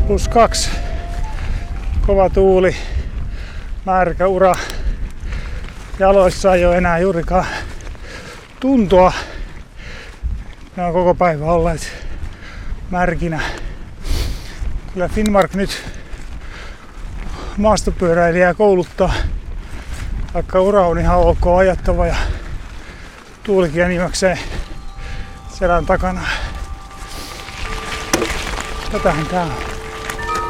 +2. Kova tuuli, märkä ura. Jaloissa ei ole enää juurikaan tuntoa. Ne on koko päivä olleet märkinä. Kyllä Finnmark nyt maastopyöräilijää kouluttaa, vaikka ura on ihan ok ajattava ja tuulikin enimmäkseen selän takana. Tätähän tää on.